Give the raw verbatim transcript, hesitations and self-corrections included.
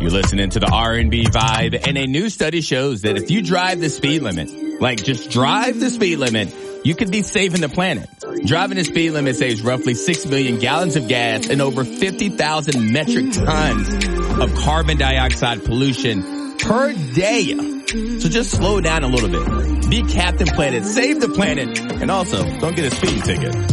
You're listening to the R and B Vibe, and a new study shows that if you drive the speed limit, like just drive the speed limit, you could be saving the planet. Driving the speed limit saves roughly six million gallons of gas and over fifty thousand metric tons of carbon dioxide pollution per day. So just slow down a little bit. Be Captain Planet, save the planet, and also don't get a speeding ticket.